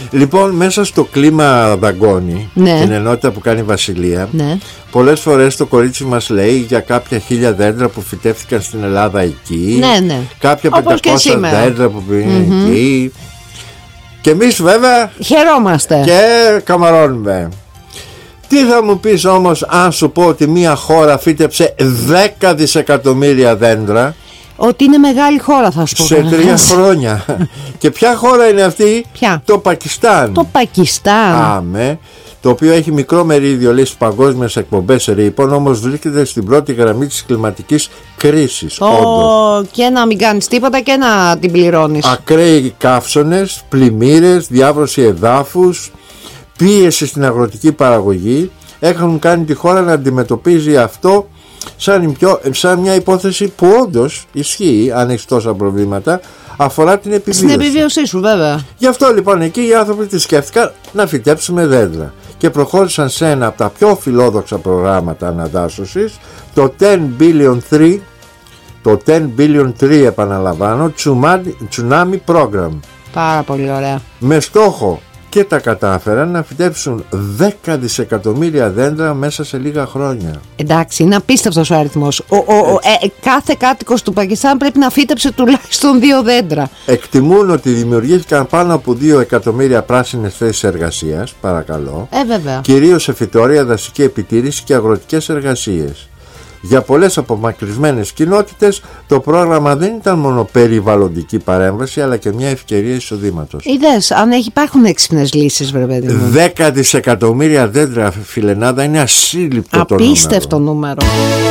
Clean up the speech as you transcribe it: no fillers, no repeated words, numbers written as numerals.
Λοιπόν, μέσα στο κλίμα δαγκώνει, Ναι. την ενότητα που κάνει η Βασιλεία, Ναι. πολλές φορές το κορίτσι μας λέει για κάποια 1000 δέντρα που φυτεύτηκαν στην Ελλάδα εκεί, Ναι. κάποια Όπως και 500 σήμερα. δέντρα που πήγαν εκεί. Και εμείς βέβαια Χαιρόμαστε. και καμαρώνουμε. Τι θα μου πεις όμως αν σου πω ότι μια χώρα φύτεψε 10 δισεκατομμύρια δέντρα Ότι είναι μεγάλη χώρα, θα σου πω. σε 3 χρόνια? Και ποια χώρα είναι αυτή? Ποια? Το Πακιστάν. Το Πακιστάν. Άμε, το οποίο έχει μικρό μερίδιο λέει στις παγκόσμιες εκπομπές ρήπων, όμως βρίσκεται στην πρώτη γραμμή της κλιματικής κρίσης. Όντως. Και να μην κάνεις τίποτα και να την πληρώνεις. Ακραίοι καύσονες, πλημμύρες, διάβρωση εδάφους, πίεση στην αγροτική παραγωγή έχουν κάνει τη χώρα να αντιμετωπίζει αυτό σαν μια υπόθεση που όντως ισχύει, αν έχει τόσα προβλήματα, αφορά την επιβίωση. Στην επιβίωσή σου, βέβαια. Γι' αυτό λοιπόν εκεί οι άνθρωποι τη σκέφτηκαν να φυτέψουμε δέντρα και προχώρησαν σε ένα από τα πιο φιλόδοξα προγράμματα αναδάσωσης, το 10 billion 3, το 10 billion 3 επαναλαμβάνω, Tsunami Program, Πάρα πολύ ωραία. με στόχο, και τα κατάφεραν, να φυτέψουν 10 δισεκατομμύρια δέντρα μέσα σε λίγα χρόνια. Εντάξει, είναι απίστευτος ο αριθμός. Κάθε κάτοικος του Πακιστάν πρέπει να φύτεψε τουλάχιστον 2 δέντρα. Εκτιμούν ότι δημιουργήθηκαν πάνω από 2 εκατομμύρια πράσινες θέσεις εργασίας, παρακαλώ, Βέβαια. κυρίως σε φυτορία, δασική επιτήρηση και αγροτικές εργασίες. Για πολλές απομακρυσμένες κοινότητες το πρόγραμμα δεν ήταν μόνο περιβαλλοντική παρέμβαση, αλλά και μια ευκαιρία εισοδήματος. Είδες, υπάρχουν έξυπνες λύσεις, βρε παιδί μου. 10 δισεκατομμύρια δέντρα, φιλενάδα, είναι ασύλληπτο το νούμερο. Απίστευτο νούμερο.